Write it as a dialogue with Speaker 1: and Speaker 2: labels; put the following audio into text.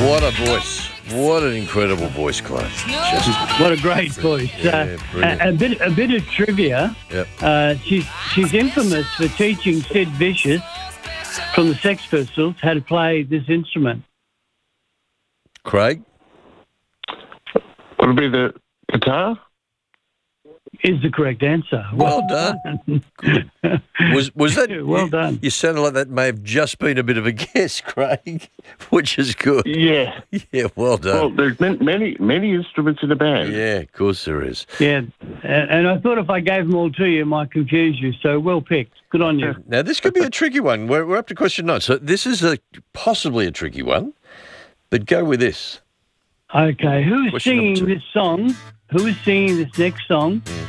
Speaker 1: What a voice. What an incredible voice, Clay.
Speaker 2: What a great voice.
Speaker 1: Yeah, brilliant.
Speaker 2: A bit of trivia.
Speaker 1: Yep.
Speaker 2: She's infamous for teaching Sid Vicious from the Sex Pistols how to play this instrument.
Speaker 1: Craig?
Speaker 3: Would it be the guitar?
Speaker 2: Is the correct answer.
Speaker 1: Well done. Good. Was that...
Speaker 2: Well done.
Speaker 1: You sounded like that may have just been a bit of a guess, Craig, which is good.
Speaker 3: Yeah.
Speaker 1: Yeah, well done.
Speaker 3: Well, there's many instruments in the band.
Speaker 1: Yeah, of course there is.
Speaker 2: Yeah, and I thought if I gave them all to you, it might confuse you, so well picked. Good on you.
Speaker 1: Now, this could be a tricky one. We're up to question 9. So this is possibly a tricky one, but go with this.
Speaker 2: Okay, who is
Speaker 1: Question number
Speaker 2: singing
Speaker 1: 2.
Speaker 2: this song? Who is singing this next song?